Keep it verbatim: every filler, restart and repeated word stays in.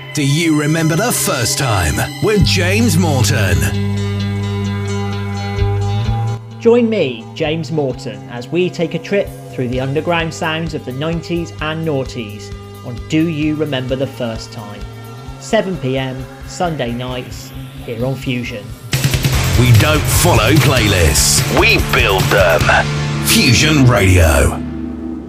Do you remember the first time with James Morton? Join me, James Morton, as we take a trip through the underground sounds of the nineties and noughties on Do You Remember the First Time? seven p m Sunday nights here on Fusion. We don't follow playlists, we build them. Fusion Radio.